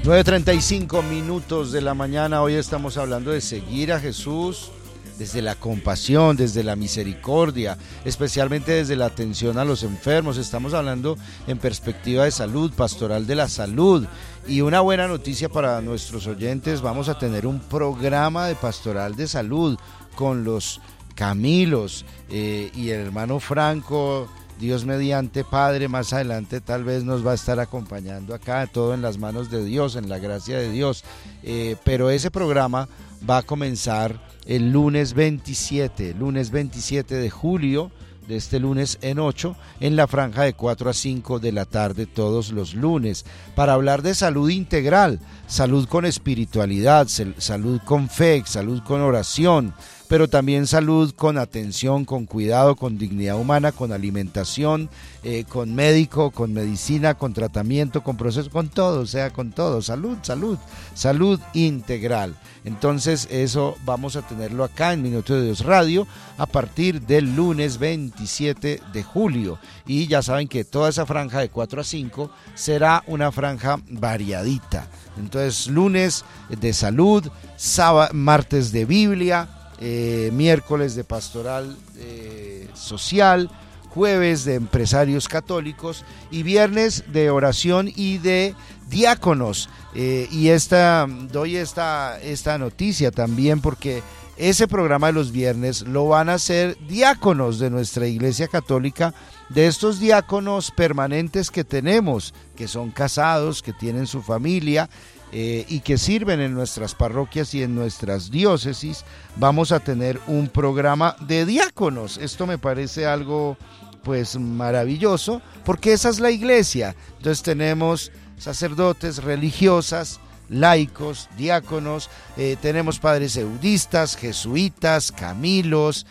9:35 de la mañana. Hoy estamos hablando de seguir a Jesús desde la compasión, desde la misericordia, especialmente desde la atención a los enfermos. Estamos hablando en perspectiva de salud, pastoral de la salud. Y una buena noticia para nuestros oyentes: vamos a tener un programa de pastoral de salud con los Camilos y el hermano Franco. Dios mediante, Padre, más adelante tal vez nos va a estar acompañando acá, todo en las manos de Dios, en la gracia de Dios, pero ese programa va a comenzar el lunes 27 de julio, de este lunes en 8, en la franja de 4 a 5 de la tarde todos los lunes, para hablar de salud integral, salud con espiritualidad, salud con fe, salud con oración, pero también salud con atención, con cuidado, con dignidad humana, con alimentación, con médico, con medicina, con tratamiento, con proceso, con todo, o sea, con todo, salud integral. Entonces eso vamos a tenerlo acá en Minuto de Dios Radio a partir del lunes 27 de julio. Y ya saben que toda esa franja de 4 a 5 será una franja variadita. Entonces, lunes de salud, martes de Biblia, miércoles de pastoral social, jueves de empresarios católicos y viernes de oración y de diáconos. Y doy esta noticia también porque ese programa de los viernes lo van a hacer diáconos de nuestra Iglesia Católica, de estos diáconos permanentes que tenemos, que son casados, que tienen su familia, y que sirven en nuestras parroquias y en nuestras diócesis. Vamos a tener un programa de diáconos. Esto me parece algo pues maravilloso, porque esa es la iglesia. Entonces tenemos sacerdotes, religiosas, laicos, diáconos, tenemos padres eudistas, jesuitas, camilos,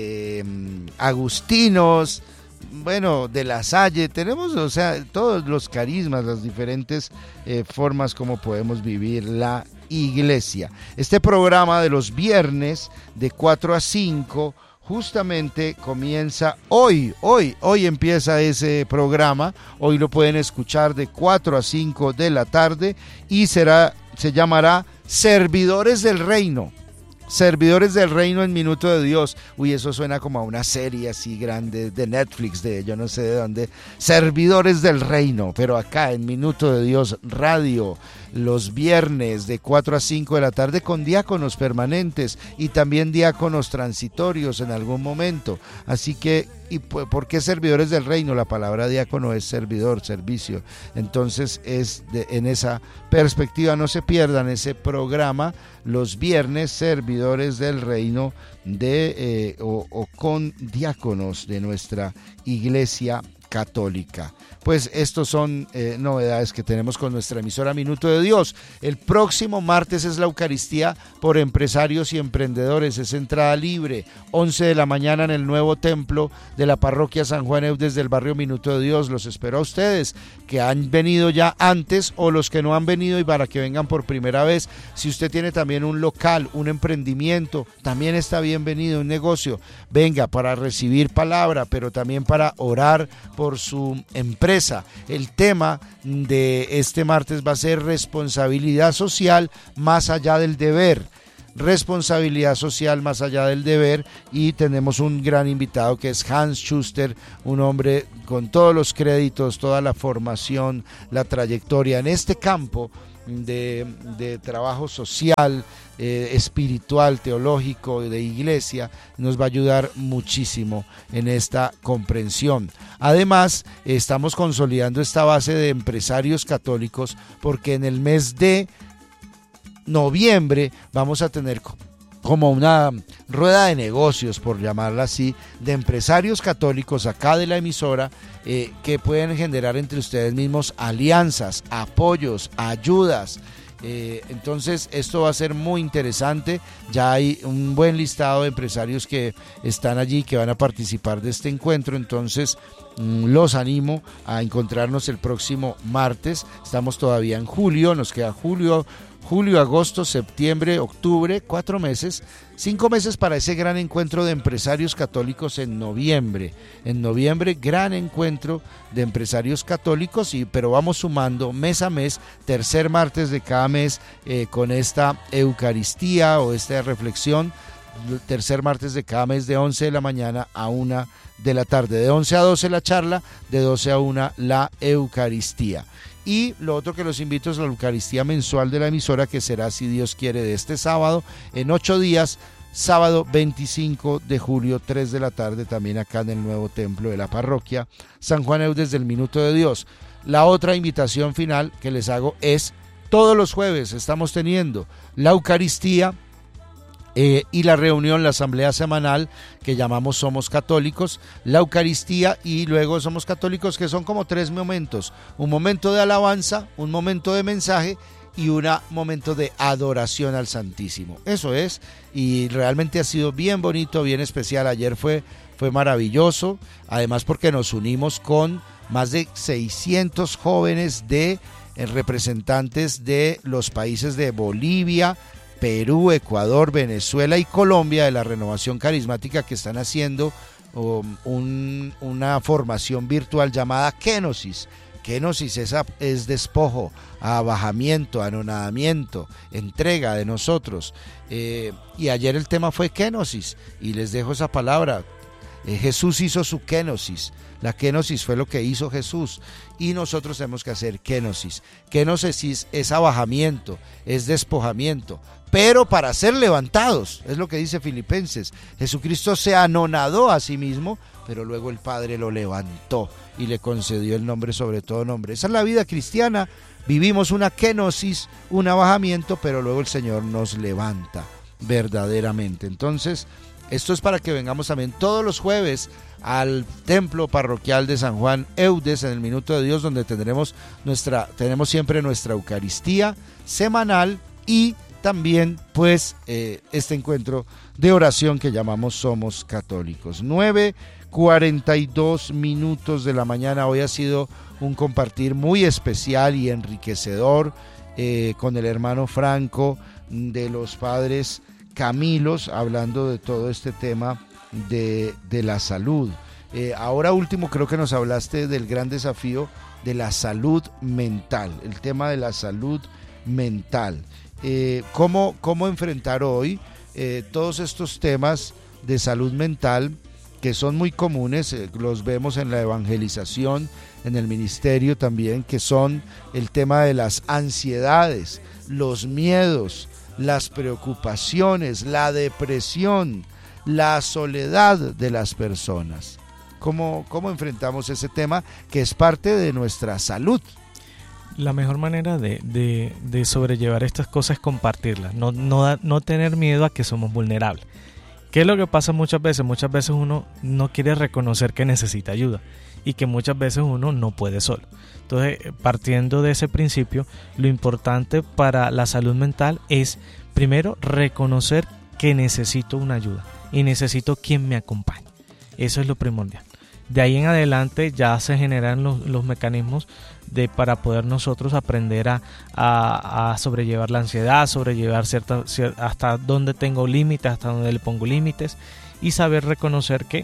agustinos, bueno, de la Salle, tenemos, o sea, todos los carismas, las diferentes formas como podemos vivir la iglesia. Este programa de los viernes de 4 a 5 justamente comienza hoy empieza ese programa. Hoy lo pueden escuchar de 4 a 5 de la tarde y se llamará Servidores del Reino. Servidores del Reino en Minuto de Dios. Uy, eso suena como a una serie así grande de Netflix, de yo no sé de dónde. Servidores del Reino, pero acá en Minuto de Dios Radio, los viernes de 4 a 5 de la tarde, con diáconos permanentes y también diáconos transitorios en algún momento. Así que, ¿y por qué servidores del reino? La palabra diácono es servidor, servicio. Entonces en esa perspectiva no se pierdan ese programa los viernes, servidores del reino o con diáconos de nuestra Iglesia Católica. Pues estos son novedades que tenemos con nuestra emisora Minuto de Dios. El próximo martes es la Eucaristía por empresarios y emprendedores, es entrada libre, 11 de la mañana en el nuevo templo de la parroquia San Juan Eudes del barrio Minuto de Dios. Los espero a ustedes que han venido ya antes o los que no han venido y para que vengan por primera vez. Si usted tiene también un local, un emprendimiento, también está bienvenido, un negocio, venga para recibir palabra, pero también para orar por su empresa. El tema de este martes va a ser responsabilidad social más allá del deber. Responsabilidad social más allá del deber, y tenemos un gran invitado que es Hans Schuster, un hombre con todos los créditos, toda la formación, la trayectoria en este campo de trabajo social, espiritual, teológico, de iglesia. Nos va a ayudar muchísimo en esta comprensión. Además, estamos consolidando esta base de empresarios católicos porque en el mes de noviembre vamos a tener como una rueda de negocios, por llamarla así, de empresarios católicos acá de la emisora, que pueden generar entre ustedes mismos alianzas, apoyos, ayudas. Entonces esto va a ser muy interesante. Ya hay un buen listado de empresarios que están allí, que van a participar de este encuentro. Entonces los animo a encontrarnos el próximo martes. Estamos todavía en julio, nos queda julio, julio, agosto, septiembre, octubre, 4 meses, 5 meses para ese gran encuentro de empresarios católicos en noviembre. En noviembre, gran encuentro de empresarios católicos, pero vamos sumando mes a mes, tercer martes de cada mes, con esta Eucaristía o esta reflexión, tercer martes de cada mes de 11 de la mañana a 1 de la tarde. De 11 a 12 la charla, de 12 a 1 la Eucaristía. Y lo otro que los invito es la Eucaristía mensual de la emisora, que será, si Dios quiere, de este sábado, en 8 días, sábado 25 de julio, 3 de la tarde, también acá en el nuevo templo de la parroquia San Juan Eudes del Minuto de Dios. La otra invitación final que les hago es, todos los jueves estamos teniendo la Eucaristía y la reunión, la asamblea semanal que llamamos Somos Católicos, la Eucaristía y luego Somos Católicos, que son como 3 momentos: un momento de alabanza, un momento de mensaje y un momento de adoración al Santísimo. Eso es, y realmente ha sido bien bonito, bien especial. Ayer fue maravilloso, además porque nos unimos con más de 600 jóvenes de representantes de los países de Bolivia, Perú, Ecuador, Venezuela y Colombia, de la Renovación Carismática, que están haciendo una formación virtual llamada Kenosis. Kenosis es despojo, abajamiento, anonadamiento, entrega de nosotros. Y ayer el tema fue Kenosis, y les dejo esa palabra. Jesús hizo su kenosis. La kenosis fue lo que hizo Jesús, y nosotros tenemos que hacer kenosis. Kenosis es abajamiento, es despojamiento, pero para ser levantados, es lo que dice Filipenses. Jesucristo se anonadó a sí mismo, pero luego el Padre lo levantó y le concedió el nombre sobre todo nombre. Esa es la vida cristiana. Vivimos una kenosis, un abajamiento, pero luego el Señor nos levanta verdaderamente. Entonces, esto es para que vengamos también todos los jueves al templo parroquial de San Juan Eudes en el Minuto de Dios, donde tenemos siempre nuestra Eucaristía semanal y también pues este encuentro de oración que llamamos Somos Católicos. 9:42 minutos de la mañana. Hoy ha sido un compartir muy especial y enriquecedor con el hermano Franco de los padres Camilos, hablando de todo este tema de la salud. Ahora último, creo que nos hablaste del gran desafío de la salud mental, el tema de la salud mental. ¿Cómo enfrentar hoy todos estos temas de salud mental que son muy comunes? Los vemos en la evangelización, en el ministerio también, que son el tema de las ansiedades, los miedos, las preocupaciones, la depresión, la soledad de las personas. ¿Cómo enfrentamos ese tema que es parte de nuestra salud? La mejor manera de sobrellevar estas cosas es compartirlas, no tener miedo a que somos vulnerables. ¿Qué es lo que pasa muchas veces? Muchas veces uno no quiere reconocer que necesita ayuda y que muchas veces uno no puede solo. Entonces, partiendo de ese principio, lo importante para la salud mental es, primero, reconocer que necesito una ayuda y necesito quien me acompañe. Eso es lo primordial. De ahí en adelante ya se generan los mecanismos para poder nosotros aprender a sobrellevar la ansiedad, sobrellevar hasta dónde tengo límites, hasta dónde le pongo límites, y saber reconocer que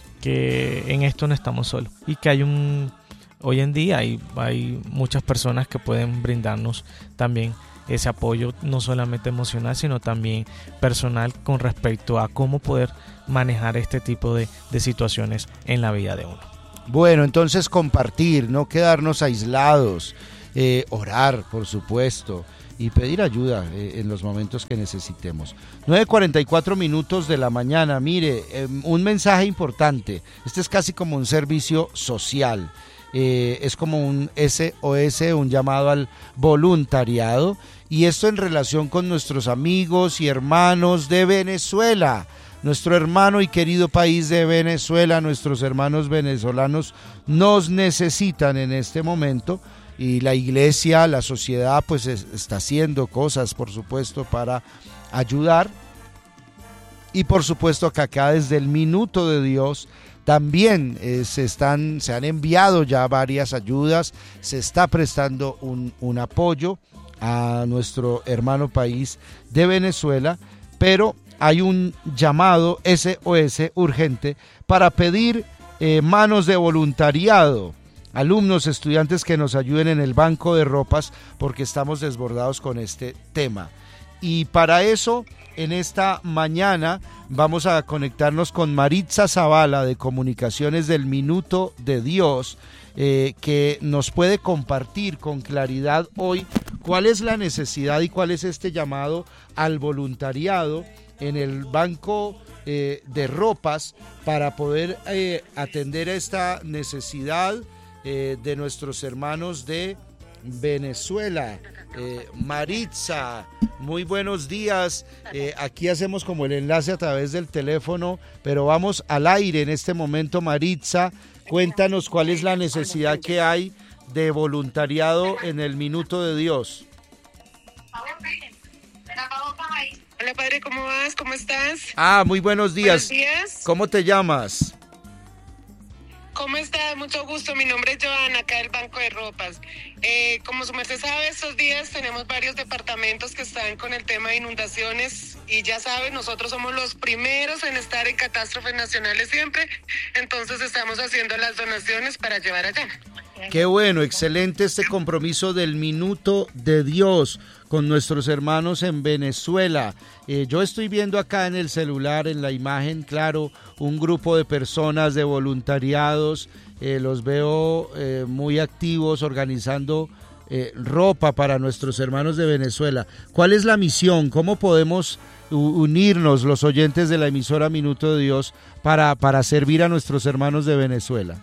en esto no estamos solos y que hoy en día hay muchas personas que pueden brindarnos también ese apoyo, no solamente emocional, sino también personal, con respecto a cómo poder manejar este tipo de situaciones en la vida de uno. Bueno, entonces compartir, no quedarnos aislados, orar, por supuesto, y pedir ayuda en los momentos que necesitemos. 9:44 minutos de la mañana. Mire, un mensaje importante. Este es casi como un servicio social. Es como un SOS, un llamado al voluntariado, y esto en relación con nuestros amigos y hermanos de Venezuela, nuestro hermano y querido país de Venezuela. Nuestros hermanos venezolanos nos necesitan en este momento, y la iglesia, la sociedad pues está haciendo cosas, por supuesto, para ayudar. Y por supuesto que acá desde el Minuto de Dios también se han enviado ya varias ayudas, se está prestando un apoyo a nuestro hermano país de Venezuela, pero hay un llamado SOS urgente para pedir manos de voluntariado, alumnos, estudiantes que nos ayuden en el banco de ropas, porque estamos desbordados con este tema. Y para eso, en esta mañana vamos a conectarnos con Maritza Zavala de Comunicaciones del Minuto de Dios, que nos puede compartir con claridad hoy cuál es la necesidad y cuál es este llamado al voluntariado en el banco de ropas para poder atender esta necesidad de nuestros hermanos de Venezuela. Maritza, muy buenos días. Aquí hacemos como el enlace a través del teléfono, pero vamos al aire en este momento. Maritza, cuéntanos cuál es la necesidad que hay de voluntariado en el Minuto de Dios. Hola, padre, ¿cómo vas? ¿Cómo estás? Muy buenos días. Buenos días. ¿Cómo te llamas? ¿Cómo estás? Mucho gusto. Mi nombre es Joana, acá del Banco de Ropas. Como su merced sabe, estos días tenemos varios departamentos que están con el tema de inundaciones y ya saben, nosotros somos los primeros en estar en catástrofes nacionales siempre, entonces estamos haciendo las donaciones para llevar allá. Qué bueno, excelente este compromiso del Minuto de Dios con nuestros hermanos en Venezuela. Yo estoy viendo acá en el celular, en la imagen, claro, un grupo de personas, de voluntariados, los veo muy activos organizando ropa para nuestros hermanos de Venezuela. ¿Cuál es la misión? ¿Cómo podemos unirnos los oyentes de la emisora Minuto de Dios para servir a nuestros hermanos de Venezuela?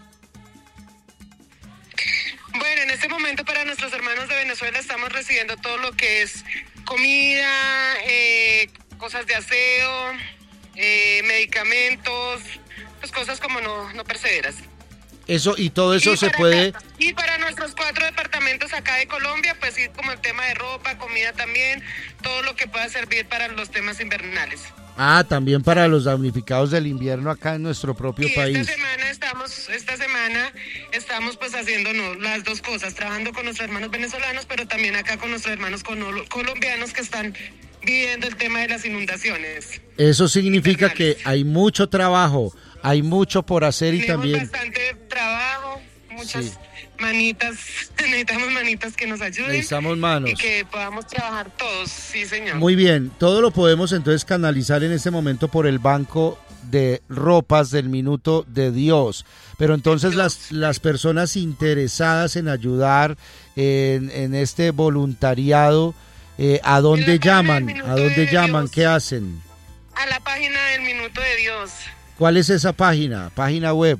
Bueno, en este momento para nuestros hermanos de Venezuela estamos recibiendo todo lo que es comida, cosas de aseo, medicamentos, pues cosas como no percederas. Eso, y todo eso se puede... Y para nuestros 4 departamentos acá de Colombia, pues sí, como el tema de ropa, comida también, todo lo que pueda servir para los temas invernales. También para los damnificados del invierno acá en nuestro propio país. Esta semana estamos pues haciéndonos las dos cosas, trabajando con nuestros hermanos venezolanos, pero también acá con nuestros hermanos colombianos que están viviendo el tema de las inundaciones. Eso significa que hay mucho trabajo, hay mucho por hacer. Tenemos y también bastante trabajo, muchas manitas, necesitamos manitas que nos ayuden. Necesitamos manos. Y que podamos trabajar todos, sí señor. Muy bien, todo lo podemos entonces canalizar en este momento por el banco de ropas del Minuto de Dios. Pero entonces las personas interesadas en ayudar en este voluntariado, ¿a dónde llaman? ¿A dónde llaman? ¿Qué hacen? A la página del Minuto de Dios. ¿Cuál es esa página? Página web.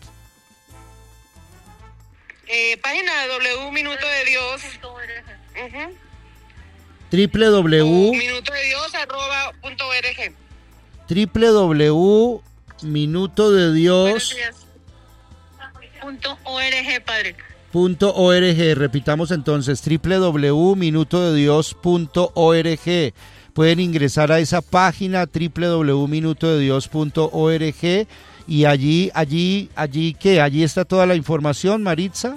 Página www.minutodedios. www.minutodedios.org. www.minutodedios.org, padre. .org. Repitamos entonces, www.minutodedios.org. Pueden ingresar a esa página, www.minutodedios.org, y allí ¿qué? Allí está toda la información, Maritza.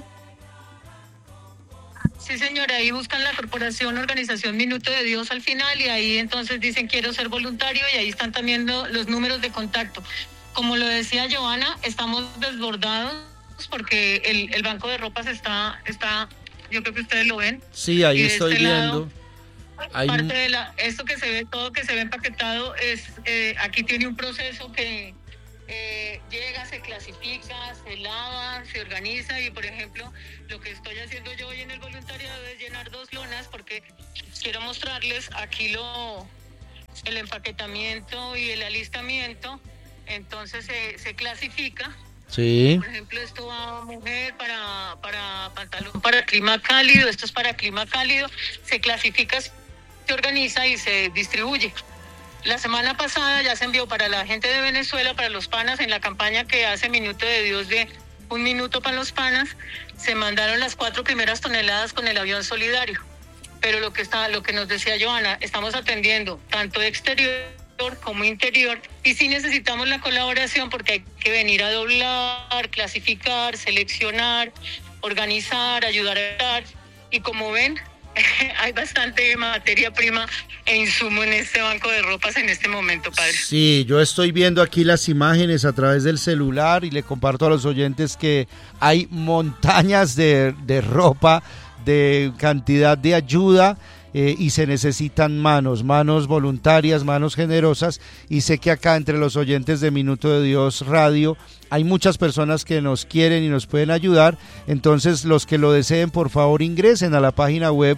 Sí, señora, ahí buscan la corporación, organización Minuto de Dios al final, y ahí entonces dicen quiero ser voluntario, y ahí están también los números de contacto. Como lo decía Joana, estamos desbordados porque el banco de ropas está, yo creo que ustedes lo ven. Sí, ahí estoy viendo. Parte de esto que se ve, todo que se ve empaquetado, aquí tiene un proceso que llega, se clasifica, se lava, se organiza, y por ejemplo, lo que estoy haciendo yo hoy en el voluntariado es llenar 2 lonas porque quiero mostrarles aquí el empaquetamiento y el alistamiento. Entonces se clasifica. Sí. Por ejemplo, esto va a mujer para pantalón para clima cálido, esto es para clima cálido, se clasifica, se organiza y se distribuye. La semana pasada ya se envió para la gente de Venezuela, para los panas, en la campaña que hace Minuto de Dios de 1 minuto para los panas, se mandaron las 4 primeras toneladas con el avión solidario. Pero lo que nos decía Joana, estamos atendiendo tanto exterior como interior, y sí necesitamos la colaboración porque hay que venir a doblar, clasificar, seleccionar, organizar, ayudar a dar, y como ven, hay bastante materia prima e insumo en este banco de ropas en este momento, padre. Sí, yo estoy viendo aquí las imágenes a través del celular y le comparto a los oyentes que hay montañas de ropa, de cantidad de ayuda. Y se necesitan manos voluntarias, manos generosas, y sé que acá entre los oyentes de Minuto de Dios Radio hay muchas personas que nos quieren y nos pueden ayudar. Entonces los que lo deseen, por favor ingresen a la página web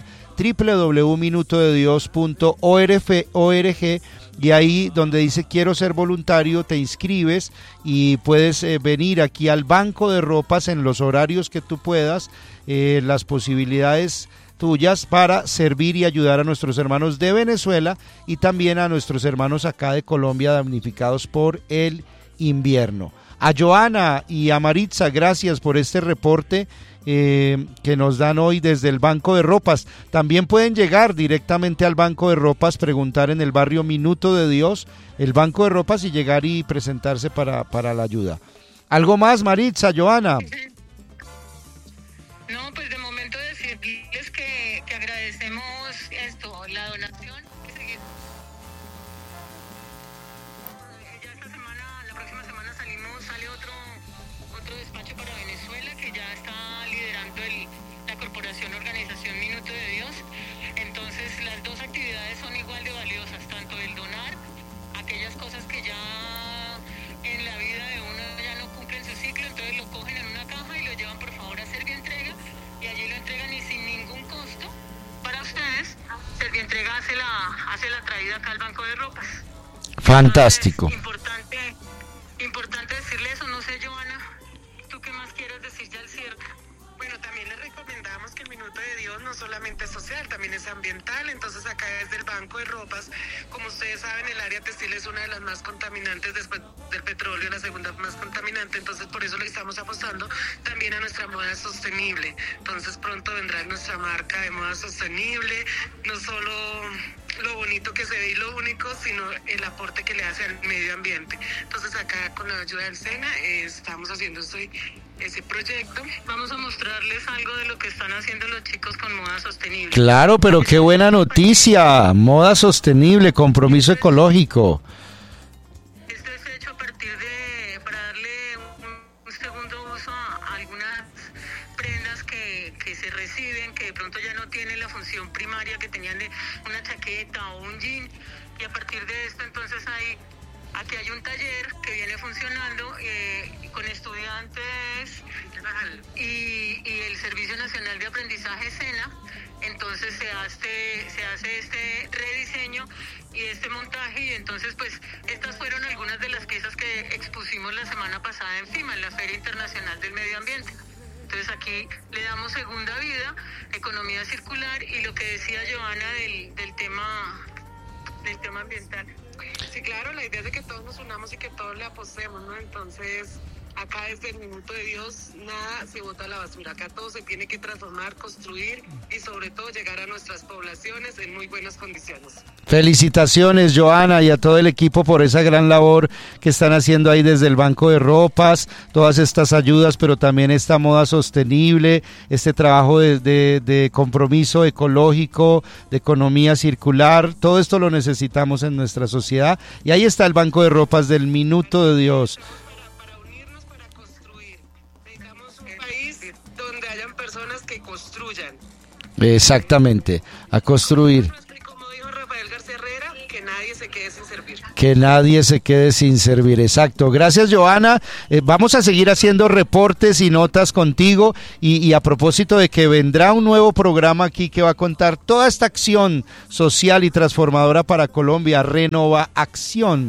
www.minutodedios.org y ahí donde dice quiero ser voluntario te inscribes y puedes venir aquí al banco de ropas en los horarios que tú puedas, las posibilidades tuyas para servir y ayudar a nuestros hermanos de Venezuela y también a nuestros hermanos acá de Colombia damnificados por el invierno. A Joana y a Maritza, gracias por este reporte que nos dan hoy desde el Banco de Ropas. También pueden llegar directamente al Banco de Ropas, preguntar en el barrio Minuto de Dios, el Banco de Ropas, y llegar y presentarse para la ayuda. ¿Algo más, Maritza, Joana? No, pues de momento decirles que agradecemos la donación. Ya esta semana, la próxima semana sale otro despacho para Venezuela que ya está liderando la corporación Organización Minuto de Dios. Entonces las dos actividades son igual de valiosas, tanto el donar aquellas cosas que ya en la vida de uno ya no cumplen su ciclo, entonces lo cogen en una caja y lo llevan por favor a Servientrega y allí lo entregan y sin ningún costo para ustedes. Servientrega hace la traída acá al Banco de Ropas. Fantástico. Importante decirle eso. No sé, Joana, ¿tú qué más quieres decir ya al cierre? Bueno, también les recomendamos que el Minuto de Dios no solamente es social, también es ambiental. Entonces acá desde el Banco de Ropas, como ustedes saben, el área textil es una de las más contaminantes después del petróleo, la segunda más contaminante. Entonces por eso le estamos apostando también a nuestra moda sostenible. Entonces pronto vendrá nuestra marca de moda sostenible, no solo lo bonito que se ve y lo único, sino el aporte que le hace al medio ambiente. Entonces acá con la ayuda del SENA estamos haciendo ese proyecto. Vamos a mostrarles algo de lo que están haciendo los chicos con moda sostenible. Claro, pero qué buena noticia, moda sostenible, compromiso ecológico. Esto es hecho a partir para darle un segundo uso a algunas prendas que se reciben, que de pronto ya no tienen la función primaria que tenían de una chaqueta o un jean, y a partir de esto entonces aquí hay un taller que viene funcionando con estudiantes y el Servicio Nacional de Aprendizaje SENA. Entonces se hace este rediseño y este montaje, y entonces pues estas fueron algunas de las piezas que expusimos la semana pasada en FIMA, en la Feria Internacional del Medio Ambiente. Entonces aquí le damos segunda vida, economía circular y lo que decía Joana del tema ambiental. Sí, claro, la idea es de que todos nos unamos y que todos le apostemos, ¿no? Entonces, acá desde el Minuto de Dios, nada se bota a la basura. Acá todo se tiene que transformar, construir y sobre todo llegar a nuestras poblaciones en muy buenas condiciones. Felicitaciones, Joana, y a todo el equipo por esa gran labor que están haciendo ahí desde el Banco de Ropas, todas estas ayudas, pero también esta moda sostenible, este trabajo de compromiso ecológico, de economía circular. Todo esto lo necesitamos en nuestra sociedad, y ahí está el Banco de Ropas del Minuto de Dios. Para unirnos, para construir. Necesitamos un país donde hayan personas que construyan. Exactamente, a construir. Como dijo Rafael García Herrera, que nadie se quede sin servir. Que nadie se quede sin servir, exacto. Gracias, Joana. Vamos a seguir haciendo reportes y notas contigo, y a propósito de que vendrá un nuevo programa aquí que va a contar toda esta acción social y transformadora para Colombia, Renovación,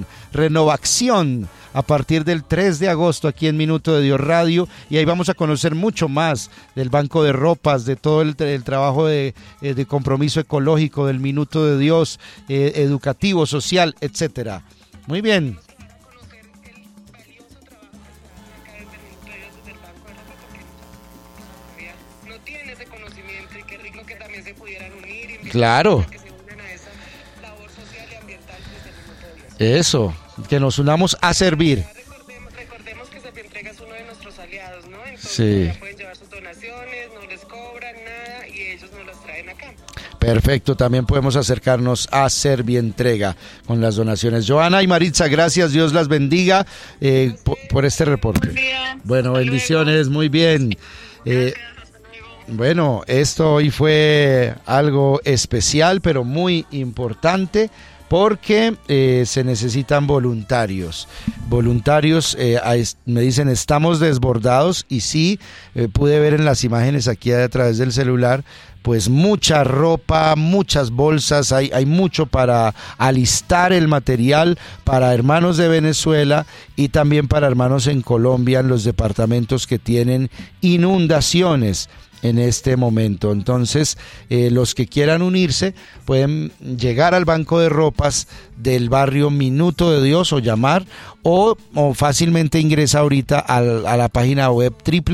a partir del 3 de agosto aquí en Minuto de Dios Radio, y ahí vamos a conocer mucho más del Banco de Ropas, de todo el trabajo de compromiso ecológico del Minuto de Dios, educativo, social, etcétera. Muy bien. No tienen ese conocimiento, y qué rico que también se pudieran unir. Claro. Que se unan a esa labor social y ambiental desde el Minuto de Dios. Eso, que nos unamos a servir. Recordemos que Servientrega es uno de nuestros aliados, ¿no? Entonces Sí. ya pueden llevar sus donaciones, no les cobran nada y ellos nos las traen acá. Perfecto, también podemos acercarnos a Servientrega con las donaciones. Joana y Maritza, gracias, Dios las bendiga por este reporte. Bueno, bendiciones, muy bien. Bueno, esto hoy fue algo especial, pero muy importante, porque se necesitan voluntarios. Me dicen, estamos desbordados, y sí, pude ver en las imágenes aquí a través del celular, pues mucha ropa, muchas bolsas, hay mucho para alistar el material para hermanos de Venezuela y también para hermanos en Colombia, en los departamentos que tienen inundaciones en este momento. Entonces, los que quieran unirse pueden llegar al banco de ropas del barrio Minuto de Dios o llamar, o fácilmente ingresa ahorita a la página web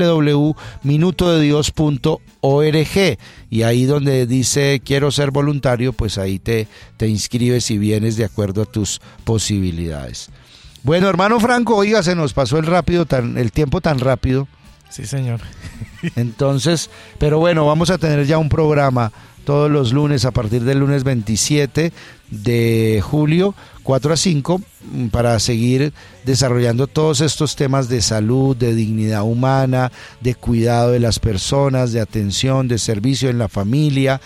www.minutodedios.org, y ahí donde dice quiero ser voluntario, pues ahí te inscribes y vienes de acuerdo a tus posibilidades. Bueno, hermano Franco, oiga, se nos pasó el tiempo tan rápido. Sí, señor. Entonces, pero bueno, vamos a tener ya un programa todos los lunes a partir del lunes 27 de julio, 4 a 5, para seguir desarrollando todos estos temas de salud, de dignidad humana, de cuidado de las personas, de atención, de servicio en la familia.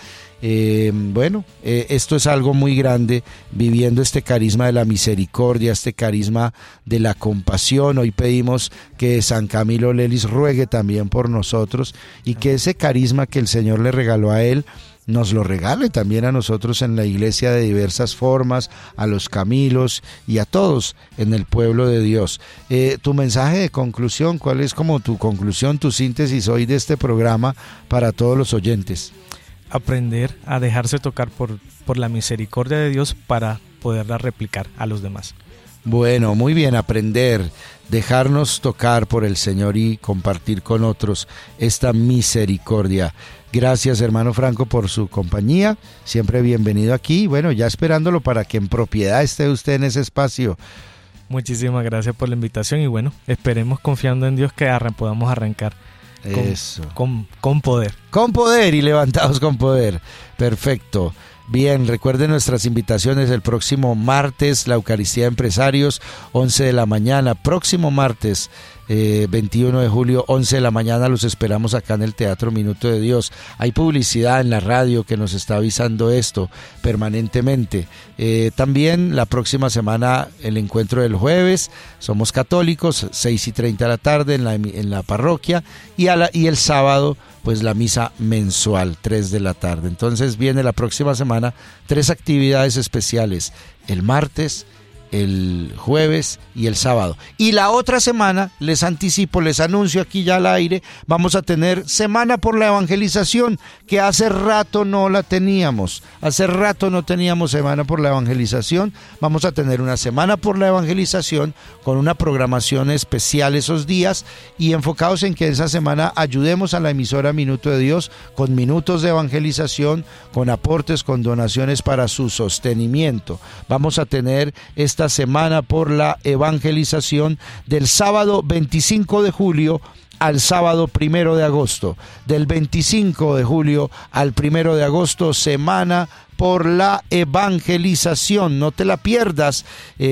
Esto es algo muy grande, viviendo este carisma de la misericordia, este carisma de la compasión. Hoy pedimos que San Camilo Lelis ruegue también por nosotros, y que ese carisma que el Señor le regaló a él nos lo regale también a nosotros en la iglesia de diversas formas, a los Camilos y a todos en el pueblo de Dios. Tu mensaje de conclusión, ¿cuál es como tu conclusión, tu síntesis hoy de este programa para todos los oyentes? Aprender a dejarse tocar por la misericordia de Dios para poderla replicar a los demás. Bueno, muy bien, aprender, dejarnos tocar por el Señor y compartir con otros esta misericordia. Gracias, hermano Franco, por su compañía, siempre bienvenido aquí. Bueno, ya esperándolo para que en propiedad esté usted en ese espacio. Muchísimas gracias por la invitación, y bueno, esperemos, confiando en Dios, que podamos arrancar con poder. Con poder y levantados con poder. Perfecto. Bien, recuerden nuestras invitaciones el próximo martes, la Eucaristía de Empresarios, 11 de la mañana. Próximo martes, 21 de julio, 11 de la mañana, los esperamos acá en el Teatro Minuto de Dios. Hay publicidad en la radio que nos está avisando esto permanentemente. También la próxima semana el encuentro del jueves, somos católicos, 6:30 de la tarde en la parroquia, y el sábado pues la misa mensual, 3 de la tarde. Entonces viene la próxima semana 3 actividades especiales, el martes, el jueves y el sábado. Y la otra semana, les anticipo, les anuncio aquí ya al aire, vamos a tener Semana por la Evangelización, que hace rato no la teníamos. Hace rato no teníamos Semana por la Evangelización. Vamos a tener una Semana por la Evangelización con una programación especial esos días, y enfocados en que esa semana ayudemos a la emisora Minuto de Dios con minutos de evangelización, con aportes, con donaciones para su sostenimiento. Vamos a tener esta Semana por la Evangelización del sábado 25 de julio al sábado 1 de agosto. Del 25 de julio al 1 de agosto, Semana por la Evangelización, no te la pierdas,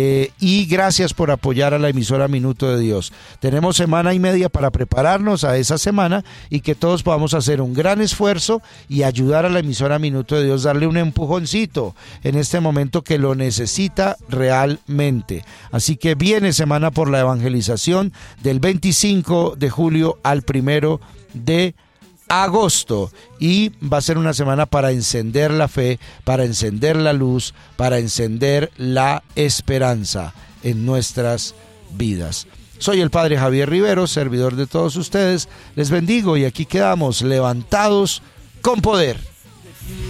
y gracias por apoyar a la emisora Minuto de Dios. Tenemos semana y media para prepararnos a esa semana, y que todos podamos hacer un gran esfuerzo y ayudar a la emisora Minuto de Dios, darle un empujoncito en este momento que lo necesita realmente. Así que viene Semana por la Evangelización del 25 de julio al 1 de agosto, y va a ser una semana para encender la fe, para encender la luz, para encender la esperanza en nuestras vidas. Soy el Padre Javier Rivero, servidor de todos ustedes. Les bendigo, y aquí quedamos levantados con poder.